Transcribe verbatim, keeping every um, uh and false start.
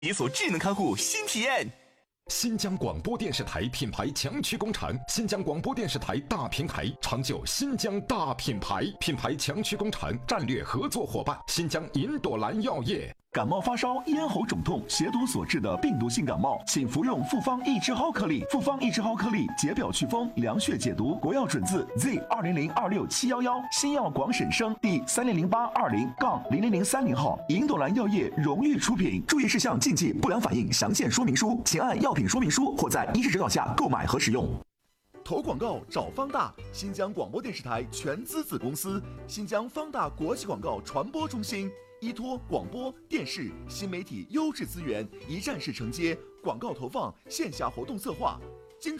解锁智能看护新体验。 新疆广播电视台品牌强驱工厂，新疆广播电视台大平台，长久新疆大品牌，品牌强驱工厂战略合作伙伴，新疆银朵兰药业。 感冒发烧、咽喉肿痛、血毒所致的病毒性感冒，请服用复方益智蒿颗粒。复方益智蒿颗粒解表祛风、凉血解毒，国药准字 Z 二零零二六七幺幺，新药广审生第三零零八二零杠零零零三零号，银朵兰药业荣誉出品。注意事项、禁忌、不良反应详见说明书，请按药品说明书或在医师指导下购买和使用。投广告找方大，新疆广播电视台全资子公司，新疆方大国际广告传播中心。依托广播电视新媒体优质资源，一站式承接广告投放、线下活动策划、